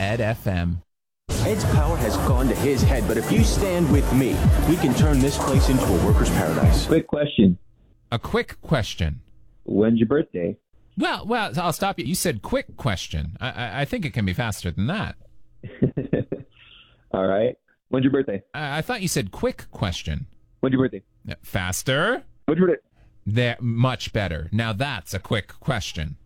Ed FM. Ed's power has gone to his head, but if you stand with me, we can turn this place into a worker's paradise. Quick question. A quick question. When's your birthday? Well, I'll stop you. You said quick question. I think it can be faster than that. All right. When's your birthday? I thought you said quick question. When's your birthday? Faster? When's your birthday? Much better. Now that's a quick question.